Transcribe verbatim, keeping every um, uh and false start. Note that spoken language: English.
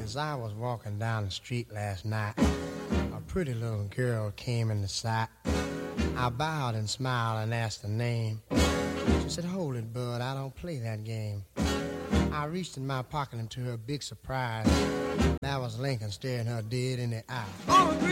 As I was walking down the street last night, a pretty little girl came in the sight. I bowed and smiled and asked her name. She said, "Hold it, bud, I don't play that game." I reached in my pocket and to her big surprise, that was Lincoln staring her dead in the eye.